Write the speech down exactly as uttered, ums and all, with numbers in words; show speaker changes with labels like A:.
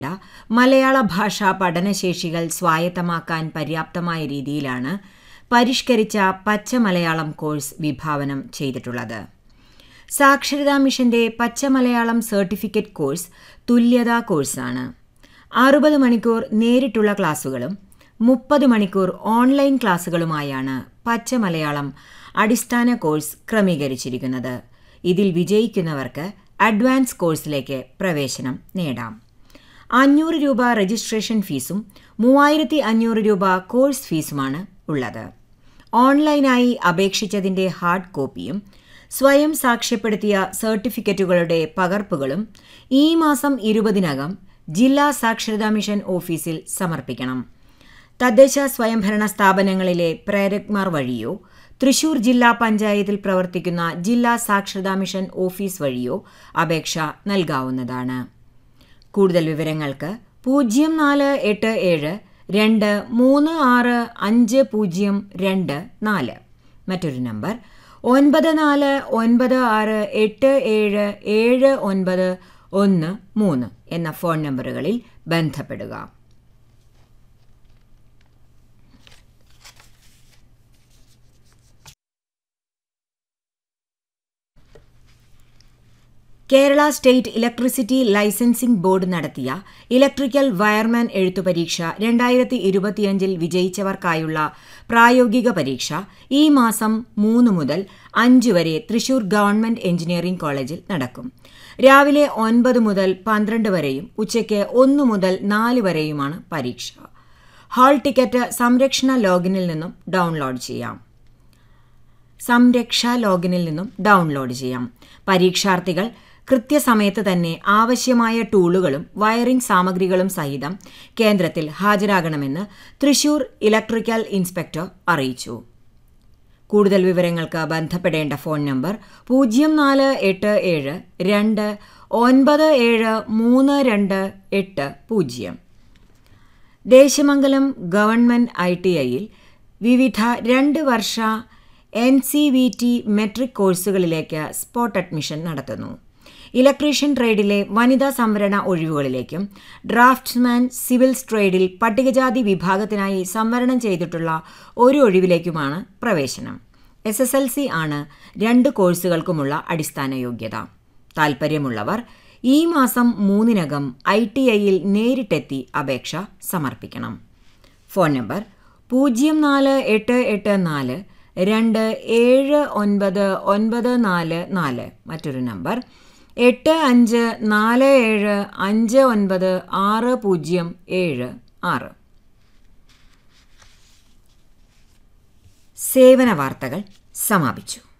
A: മലയാള ഭാഷാ പഠനശേഷികൾ സ്വായത്തമാക്കാൻ പര്യാപ്തമായ രീതിയിലാണ് പരിഷ്കരിച്ച പച്ച മലയാളം കോഴ്സ് വിഭാവനം ചെയ്തിട്ടുള്ളത്. സാക്ഷരതാ മിഷന്റെ പച്ച മലയാളം സർട്ടിഫിക്കറ്റ് കോഴ്സ് തുല്യതാ കോഴ്സാണ്. അറുപത് മണിക്കൂർ നേരിട്ടുള്ള ക്ലാസുകളും മുപ്പത് മണിക്കൂർ ഓൺലൈൻ ക്ലാസുകളുമായാണ് പച്ച മലയാളം അടിസ്ഥാന കോഴ്സ് ക്രമീകരിച്ചിരിക്കുന്നത്. ഇതിൽ വിജയിക്കുന്നവർക്ക് അഡ്വാൻസ് കോഴ്സിലേക്ക് പ്രവേശനം നേടാം. അഞ്ഞൂറ് രൂപ രജിസ്ട്രേഷൻ ഫീസും മൂവായിരത്തി അഞ്ഞൂറ് രൂപ കോഴ്സ് ഫീസുമാണ് ഉള്ളത്. ഓൺലൈനായി അപേക്ഷിച്ചതിൻ്റെ ഹാർഡ് കോപ്പിയും സ്വയം സാക്ഷ്യപ്പെടുത്തിയ സർട്ടിഫിക്കറ്റുകളുടെ പകർപ്പുകളും ഈ മാസം ഇരുപതിനകം ജില്ലാ സാക്ഷരതാ മിഷൻ ഓഫീസിൽ സമർപ്പിക്കണം. തദ്ദേശ സ്വയംഭരണ സ്ഥാപനങ്ങളിലെ പ്രേരക്മാർ വഴിയോ തൃശൂർ ജില്ലാ പഞ്ചായത്തിൽ പ്രവർത്തിക്കുന്ന ജില്ലാ സാക്ഷരതാ മിഷൻ ഓഫീസ് വഴിയോ അപേക്ഷ നൽകാവുന്നതാണ്. കൂടുതൽ വിവരങ്ങൾക്ക് പൂജ്യം നാല് എട്ട് ഏഴ് രണ്ട് മൂന്ന് ആറ് അഞ്ച് പൂജ്യം രണ്ട് നാല്, മറ്റൊരു നമ്പർ ഒൻപത് നാല് ഒൻപത് ആറ് എട്ട് ഏഴ് ഏഴ് ഒൻപത് ഒന്ന് മൂന്ന് എന്ന ഫോൺ നമ്പറുകളിൽ ബന്ധപ്പെടുക. Kerala state electricity licensing board നടത്തിയ ഇലക്ട്രിക്കൽ വയർമാൻ എഴുത്തുപരീക്ഷ രണ്ടായിരത്തി ഇരുപത്തിയഞ്ചിൽ വിജയിച്ചവർക്കായുള്ള പ്രായോഗിക പരീക്ഷ ഈ മാസം മൂന്ന് മുതൽ അഞ്ച് വരെ തൃശൂർ ഗവൺമെന്റ് എഞ്ചിനീയറിംഗ് കോളേജിൽ നടക്കും. രാവിലെ ഒൻപത് മുതൽ പന്ത്രണ്ട് വരെയും ഉച്ചയ്ക്ക് ഒന്ന് മുതൽ നാല് വരെയുമാണ് പരീക്ഷ. ഹാൾ ടിക്കറ്റ് സംരക്ഷണ ലോഗിനിൽ നിന്നും ഡൗൺലോഡ് ചെയ്യാം സംരക്ഷ ലോഗിനിൽ നിന്നും ഡൗൺലോഡ് ചെയ്യാം. പരീക്ഷാർത്ഥികൾ കൃത്യസമയത്ത് തന്നെ ആവശ്യമായ ടൂളുകളും വയറിംഗ് സാമഗ്രികളും സഹിതം കേന്ദ്രത്തിൽ ഹാജരാകണമെന്ന് തൃശൂർ ഇലക്ട്രിക്കൽ ഇൻസ്പെക്ടർ അറിയിച്ചു. കൂടുതൽ വിവരങ്ങൾക്ക് ബന്ധപ്പെടേണ്ട ഫോൺ നമ്പർ പൂജ്യം നാല് എട്ട് ഏഴ് രണ്ട് ഒൻപത് ഏഴ് മൂന്ന് രണ്ട് എട്ട് പൂജ്യം. ദേശമംഗലം ഗവൺമെന്റ് ഐ ടി ഐയിൽ വിവിധ രണ്ട് വർഷ N C V T metric കോഴ്സുകളിലേക്ക് സ്പോട്ട് അഡ്മിഷൻ നടത്തുന്നു. ഇലക്ട്രീഷ്യൻ ട്രേഡിലെ വനിതാ സംവരണ ഒഴിവുകളിലേക്കും ഡ്രാഫ്റ്റ്സ്മാൻ സിവിൽസ് ട്രേഡിൽ പട്ടികജാതി വിഭാഗത്തിനായി സംവരണം ചെയ്തിട്ടുള്ള ഒരു ഒഴിവിലേക്കുമാണ് പ്രവേശനം. എസ് എസ് എൽ സി ആണ് രണ്ട് കോഴ്സുകൾക്കുമുള്ള അടിസ്ഥാന യോഗ്യത. താൽപ്പര്യമുള്ളവർ ഈ മാസം മൂന്നിനകം ഐ ടി ഐയിൽ നേരിട്ടെത്തി അപേക്ഷ സമർപ്പിക്കണം. ഫോൺ നമ്പർ പൂജ്യം നാല് എട്ട് എട്ട് നാല് രണ്ട് ഏഴ് ഒൻപത് ഒൻപത് നാല് നാല്, മറ്റൊരു നമ്പർ എട്ട് അഞ്ച് നാല് ഏഴ് അഞ്ച് ഒൻപത് ആറ് പൂജ്യം ഏഴ് ആറ്. സേവന വാർത്തകൾ സമാപിച്ചു.